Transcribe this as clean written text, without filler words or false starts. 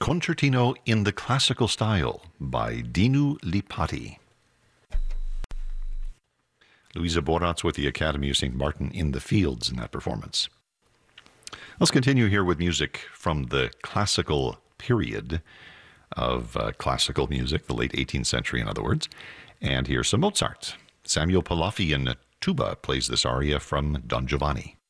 Concertino in the Classical Style by Dinu Lipati. Louisa Boratz with the Academy of St. Martin in the Fields in that performance. Let's continue here with music from the classical period of classical music, the late 18th century, in other words. And here's some Mozart. Samuel Palafi in tuba plays this aria from Don Giovanni.